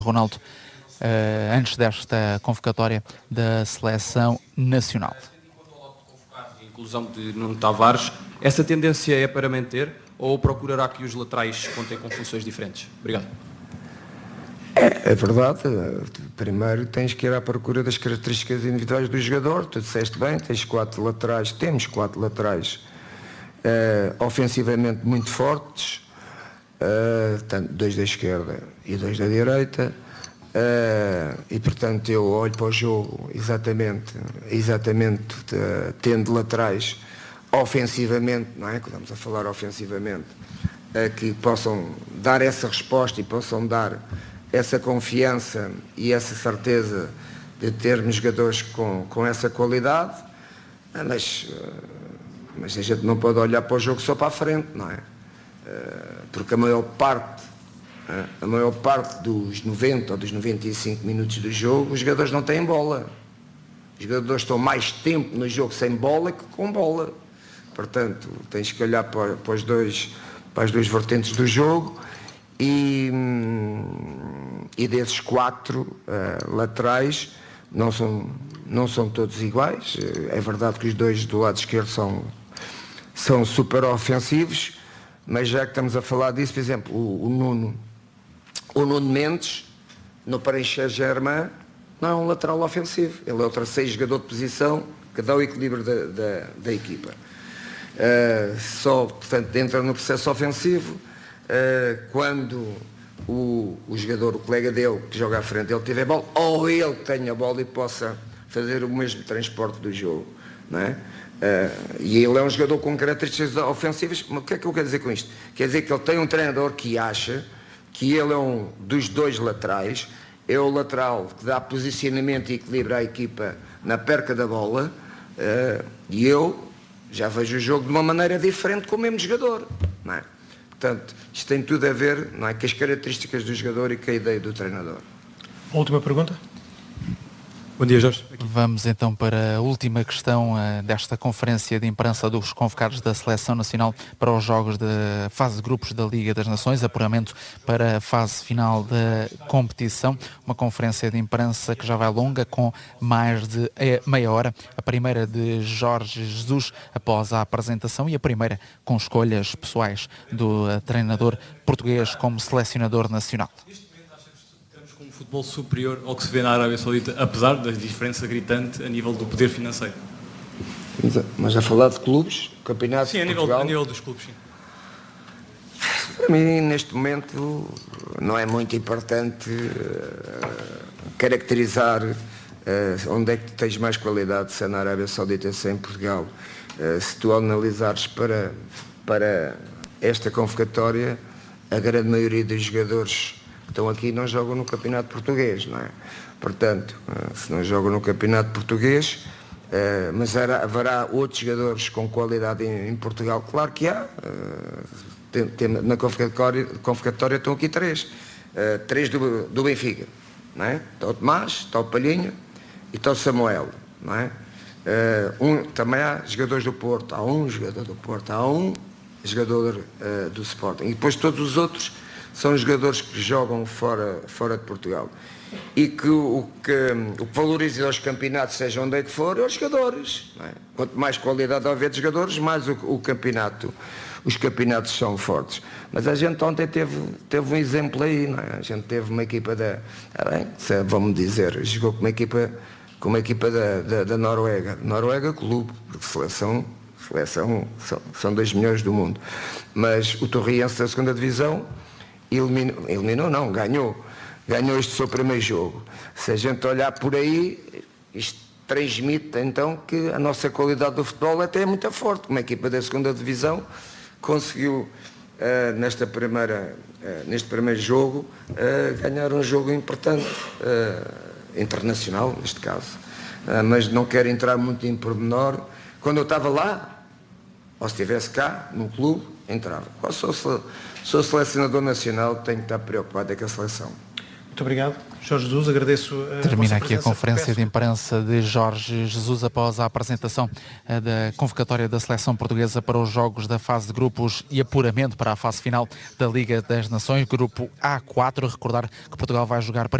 Ronaldo, antes desta convocatória da Seleção Nacional. Inclusão de Nuno Tavares, essa tendência é para manter ou procurará que os laterais contem com funções diferentes? Obrigado. É verdade. Primeiro tens que ir à procura das características individuais do jogador. Tu disseste bem, temos 4 laterais ofensivamente muito fortes, 2 da esquerda e 2 da direita, e portanto eu olho para o jogo exatamente tendo laterais ofensivamente, não é? Quando estamos a falar ofensivamente, que possam dar essa resposta e possam dar essa confiança e essa certeza de termos jogadores com essa qualidade, mas a gente não pode olhar para o jogo só para a frente, não é? Porque a maior parte dos 90 ou dos 95 minutos do jogo, os jogadores não têm bola. Os jogadores estão mais tempo no jogo sem bola que com bola. Portanto, tens que olhar para as duas vertentes do jogo e desses 4 laterais não são todos iguais. É verdade que os 2 do lado esquerdo são super ofensivos, mas já que estamos a falar disso, por exemplo, o Nuno Mendes no Paris Saint-Germain não é um lateral ofensivo, ele é outro 6 jogador de posição que dá o equilíbrio da equipa. Portanto, entra no processo ofensivo quando o jogador, o colega dele que joga à frente, ele tiver bola, ou ele tenha bola e possa fazer o mesmo transporte do jogo, não é? E ele é um jogador com características ofensivas. Mas o que é que eu quero dizer com isto? Quer dizer que ele tem um treinador que acha que ele é um dos 2 laterais, é o lateral que dá posicionamento e equilibra a equipa na perca da bola, e eu já vejo o jogo de uma maneira diferente com o mesmo jogador, não é? Portanto, isto tem tudo a ver, não é, com as características do jogador e com a ideia do treinador. Última pergunta. Bom dia, Jorge. Vamos então para a última questão desta conferência de imprensa dos convocados da Seleção Nacional para os jogos de fase de grupos da Liga das Nações, apuramento para a fase final da competição. Uma conferência de imprensa que já vai longa, com mais de meia hora. A primeira de Jorge Jesus após a apresentação e a primeira com escolhas pessoais do treinador português como selecionador nacional. Futebol superior ao que se vê na Arábia Saudita, apesar da diferença gritante a nível do poder financeiro. Mas a falar de clubes, campeonato de Portugal... a nível dos clubes, sim. Para mim, neste momento, não é muito importante caracterizar onde é que tens mais qualidade, se é na Arábia Saudita, se é em Portugal. Se tu analisares para esta convocatória, a grande maioria dos jogadores estão aqui não jogam no campeonato português, não é? Portanto, se não jogam no campeonato português, mas haverá outros jogadores com qualidade em Portugal, claro que há. Na convocatória estão aqui 3 do Benfica, não é? Está o Tomás, está o Palhinha e está o Samuel, não é? Também há jogadores do Porto, há um jogador do Porto, há um jogador do Sporting, e depois todos os outros são jogadores que jogam fora de Portugal. E que o que valoriza os campeonatos, seja onde é que for, é os jogadores, não é? Quanto mais qualidade houver de jogadores, mais os campeonatos são fortes. Mas a gente ontem teve um exemplo aí, não é? A gente teve uma equipa vamos dizer, jogou com uma equipa da Noruega Clube, porque seleção são 2 milhões do mundo. Mas o Torriense da 2ª Divisão ganhou este seu primeiro jogo. Se a gente olhar por aí, isto transmite então que a nossa qualidade do futebol até é muito forte. Uma equipa da 2ª Divisão conseguiu neste primeiro jogo ganhar um jogo importante, internacional neste caso. Mas não quero entrar muito em pormenor. Quando eu estava lá, ou se estivesse cá no clube, entrava. Sou selecionador nacional, tenho que estar preocupado com a seleção. Muito obrigado, Jorge Jesus, agradeço a Termina aqui a presença. conferência de imprensa de Jorge Jesus após a apresentação da convocatória da seleção portuguesa para os jogos da fase de grupos e apuramento para a fase final da Liga das Nações, grupo A4. Recordar que Portugal vai jogar